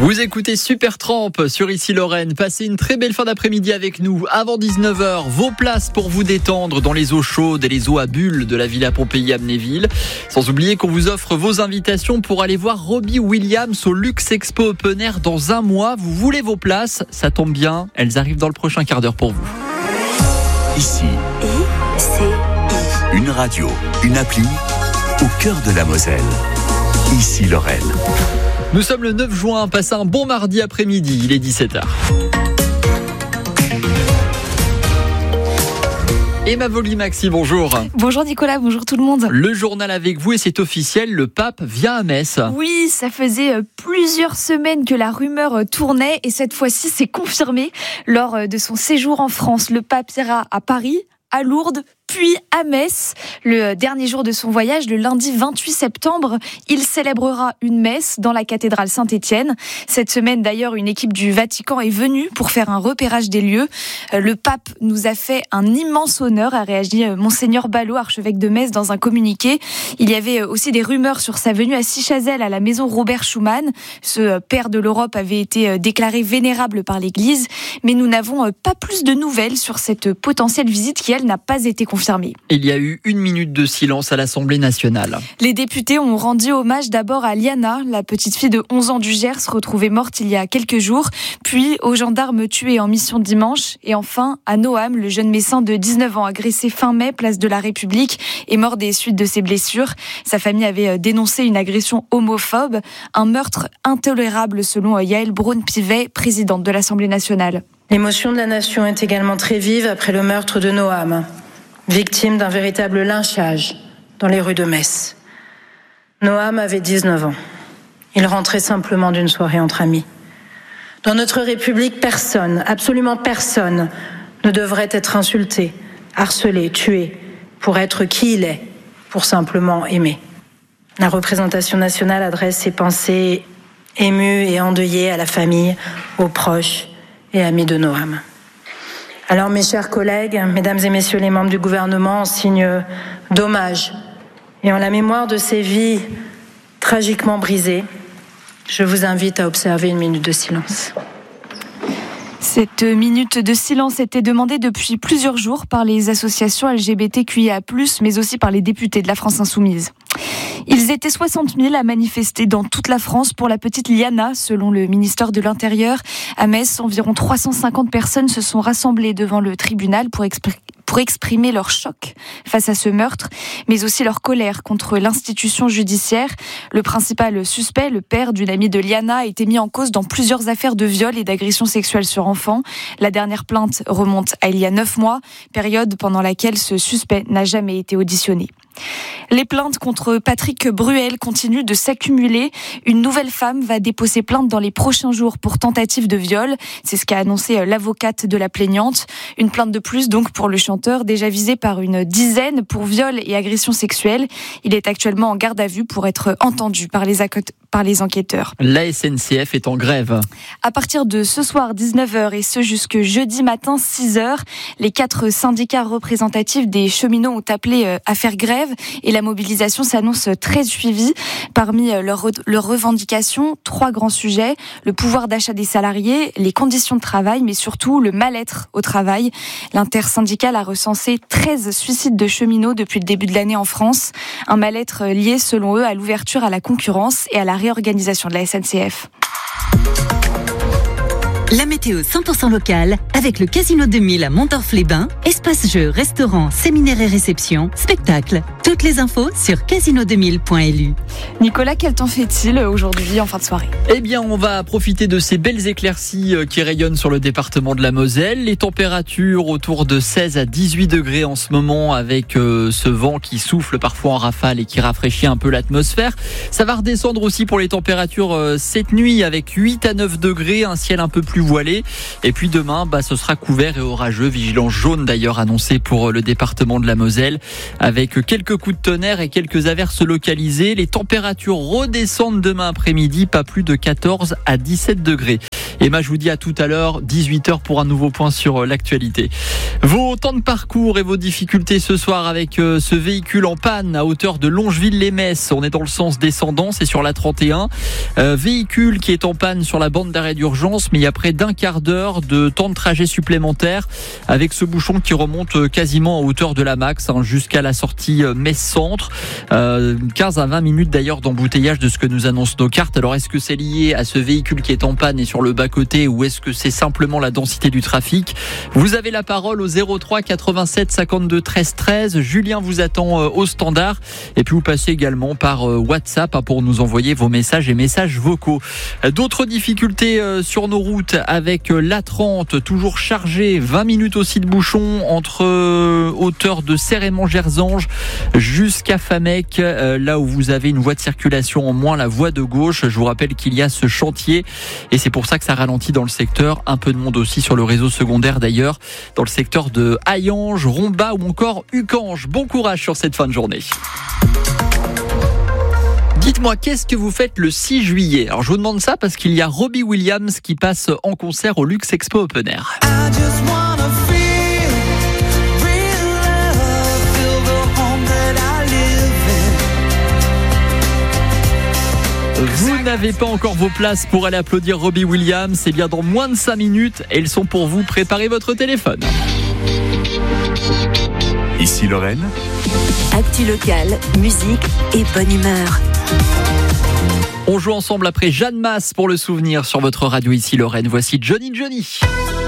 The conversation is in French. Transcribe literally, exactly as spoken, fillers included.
Vous écoutez Supertramp sur Ici Lorraine. Passez une très belle fin d'après-midi avec nous. Avant dix-neuf heures, vos places pour vous détendre dans les eaux chaudes et les eaux à bulles de la Villa Pompéi Amnéville. Sans oublier qu'on vous offre vos invitations pour aller voir Robbie Williams au Luxe Expo Open Air dans un mois. Vous voulez vos places? Ça tombe bien, elles arrivent dans le prochain quart d'heure pour vous. Ici, I C I. Une radio, une appli, au cœur de la Moselle. Ici Lorraine. Nous sommes le neuf juin, passez un bon mardi après-midi, il est dix-sept heures. Emma Voli-Maxi, bonjour. Bonjour Nicolas, bonjour tout le monde. Le journal avec vous et c'est officiel, le pape vient à Metz. Oui, ça faisait plusieurs semaines que la rumeur tournait et cette fois-ci c'est confirmé. Lors de son séjour en France, le pape ira à Paris, à Lourdes, puis à Metz. Le dernier jour de son voyage, le lundi vingt-huit septembre, il célébrera une messe dans la cathédrale Saint-Étienne. Cette semaine, d'ailleurs, une équipe du Vatican est venue pour faire un repérage des lieux. Le pape nous a fait un immense honneur, a réagi Monseigneur Ballot, archevêque de Metz, dans un communiqué. Il y avait aussi des rumeurs sur sa venue à Sichazel, à la maison Robert Schuman. Ce père de l'Europe avait été déclaré vénérable par l'Église, mais nous n'avons pas plus de nouvelles sur cette potentielle visite qui, elle, n'a pas été confirmée. Il y a eu une minute de silence à l'Assemblée nationale. Les députés ont rendu hommage d'abord à Liana, la petite fille de onze ans du Gers, retrouvée morte il y a quelques jours, puis aux gendarmes tués en mission dimanche, et enfin à Noam, le jeune médecin de dix-neuf ans agressé fin mai, place de la République, et mort des suites de ses blessures. Sa famille avait dénoncé une agression homophobe, un meurtre intolérable selon Yaël Braun-Pivet, présidente de l'Assemblée nationale. L'émotion de la nation est également très vive après le meurtre de Noam, victime d'un véritable lynchage dans les rues de Metz. Noam avait dix-neuf ans. Il rentrait simplement d'une soirée entre amis. Dans notre République, personne, absolument personne, ne devrait être insulté, harcelé, tué pour être qui il est, pour simplement aimer. La représentation nationale adresse ses pensées émues et endeuillées à la famille, aux proches et amis de Noam. Alors mes chers collègues, mesdames et messieurs les membres du gouvernement, en signe d'hommage et en la mémoire de ces vies tragiquement brisées, je vous invite à observer une minute de silence. Cette minute de silence était demandée depuis plusieurs jours par les associations L G B T Q I A plus, mais aussi par les députés de la France Insoumise. Ils étaient soixante mille à manifester dans toute la France pour la petite Liana, selon le ministère de l'Intérieur. À Metz, environ trois cent cinquante personnes se sont rassemblées devant le tribunal pour exprimer pour exprimer leur choc face à ce meurtre, mais aussi leur colère contre l'institution judiciaire. Le principal suspect, le père d'une amie de Liana, a été mis en cause dans plusieurs affaires de viol et d'agression sexuelle sur enfants. La dernière plainte remonte à il y a neuf mois, période pendant laquelle ce suspect n'a jamais été auditionné. Les plaintes contre Patrick Bruel continuent de s'accumuler. Une nouvelle femme va déposer plainte dans les prochains jours pour tentative de viol. C'est ce qu'a annoncé l'avocate de la plaignante. Une plainte de plus donc pour le chanteur, déjà visé par une dizaine pour viol et agression sexuelle. Il est actuellement en garde à vue pour être entendu par les, acc- par les enquêteurs. La S N C F est en grève. À partir de ce soir dix-neuf heures et ce jusque jeudi matin six heures, les quatre syndicats représentatifs des cheminots ont appelé à faire grève et la mobilisation s'annonce très suivie. Parmi leurs, leurs revendications, trois grands sujets: le pouvoir d'achat des salariés, les conditions de travail, mais surtout le mal-être au travail. L'intersyndicale a recensé treize suicides de cheminots depuis le début de l'année en France. Un mal-être lié, selon eux, à l'ouverture à la concurrence et à la réorganisation de la S N C F. La météo cent pour cent locale avec le Casino deux mille à Montorf-les-Bains, espace jeux, restaurant, séminaire et réception, spectacle. Toutes les infos sur casino deux mille point l u. Nicolas, quel temps fait-il aujourd'hui en fin de soirée ? Eh bien, on va profiter de ces belles éclaircies qui rayonnent sur le département de la Moselle. Les températures autour de seize à dix-huit degrés en ce moment avec euh, ce vent qui souffle parfois en rafale et qui rafraîchit un peu l'atmosphère. Ça va redescendre aussi pour les températures euh, cette nuit avec huit à neuf degrés, un ciel un peu plus plus voilé. Et puis demain, bah, ce sera couvert et orageux. Vigilance jaune d'ailleurs annoncée pour le département de la Moselle, avec quelques coups de tonnerre et quelques averses localisées. Les températures redescendent demain après-midi, pas plus de quatorze à dix-sept degrés. Emma, je vous dis à tout à l'heure, dix-huit heures pour un nouveau point sur l'actualité. Vos temps de parcours et vos difficultés ce soir avec ce véhicule en panne à hauteur de Longeville-les-Metz. On est dans le sens descendant, c'est sur la trente et un. Euh, véhicule qui est en panne sur la bande d'arrêt d'urgence, mais il y a près d'un quart d'heure de temps de trajet supplémentaire avec ce bouchon qui remonte quasiment à hauteur de la Max hein, jusqu'à la sortie Metz-Centre. Euh, quinze à vingt minutes d'ailleurs d'embouteillage de ce que nous annoncent nos cartes. Alors est-ce que c'est lié à ce véhicule qui est en panne et sur le bas côté ou est-ce que c'est simplement la densité du trafic? Vous avez la parole au zéro trois quatre-vingt-sept cinquante-deux treize treize. Julien vous attend au standard et puis vous passez également par WhatsApp pour nous envoyer vos messages et messages vocaux. D'autres difficultés sur nos routes avec l'A trente toujours chargée, vingt minutes aussi de bouchon entre hauteur de Cérémont-Gerzange jusqu'à Famec, là où vous avez une voie de circulation en moins, la voie de gauche. Je vous rappelle qu'il y a ce chantier et c'est pour ça que ça ralentit dans le secteur. Un peu de monde aussi sur le réseau secondaire d'ailleurs, dans le secteur de Hayange, Romba ou encore Ucange. Bon courage sur cette fin de journée. Dites-moi, qu'est-ce que vous faites le six juillet? Alors je vous demande ça parce qu'il y a Robbie Williams qui passe en concert au Luxe Expo Open Air. Vous n'avez pas encore vos places pour aller applaudir Robbie Williams, c'est bien dans moins de cinq minutes et elles sont pour vous. Préparez votre téléphone. Ici Lorraine. Actu locale, musique et bonne humeur. On joue ensemble après Jeanne Masse pour le souvenir sur votre radio Ici Lorraine. Voici Johnny Johnny.